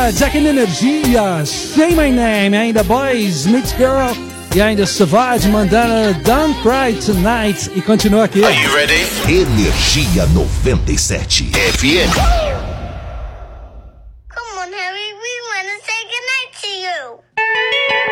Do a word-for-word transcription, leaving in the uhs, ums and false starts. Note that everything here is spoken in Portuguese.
Saudades aqui na Energia. Say My Name, ainda Boys Meets Girl e ainda Savage mandando Don't Cry Tonight. E continua aqui. Are you ready? Energia noventa e sete F M. Come on, Harry, we want to say goodnight to you.